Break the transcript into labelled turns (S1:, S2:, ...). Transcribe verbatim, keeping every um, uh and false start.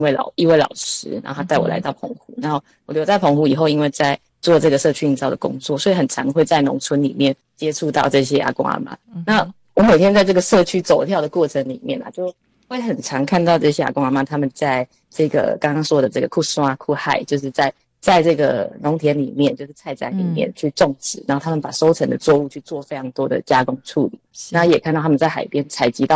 S1: 位老一位老师，然后他带我来到澎湖，然后我留在澎湖以后，因为在做这个社区营造的工作，所以很常会在农村里面接触到这些阿公阿嬷。嗯、那我每天在这个社区走跳的过程里面啊，就会很常看到这些阿公阿嬷他们在这个刚刚说的这个库刷库海，就是在在这个农田里面，就是菜宅里面去种植，嗯、然后他们把收成的作物去做非常多的加工处理，然后也看到他们在海边采集到